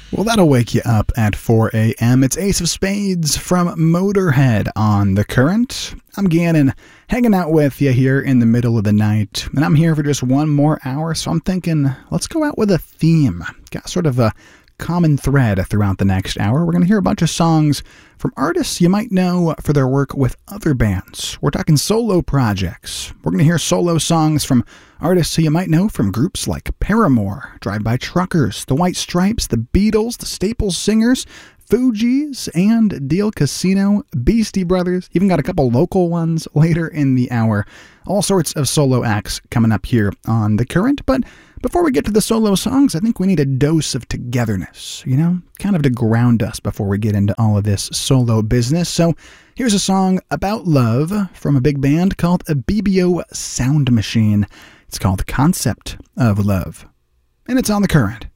Well, that'll wake you up at 4 a.m. It's Ace of Spades from Motorhead on The Current. I'm Gannon, hanging out with you here in the middle of the night, and I'm here for just one more hour, so I'm thinking, let's go out with a theme. Got sort of a common thread throughout the next hour. We're going to hear a bunch of songs from artists you might know for their work with other bands. We're talking solo projects. We're going to hear solo songs from artists who you might know from groups like Paramore, Drive-By Truckers, The White Stripes, The Beatles, The Staple Singers, Fugees, and Deal Casino, Beastie Brothers, even got a couple local ones later in the hour. All sorts of solo acts coming up here on The Current, but before we get to the solo songs, I think we need a dose of togetherness, kind of to ground us before we get into all of this solo business. So here's a song about love from a big band called BBO Sound Machine. It's called Concept of Love, and it's on The Current.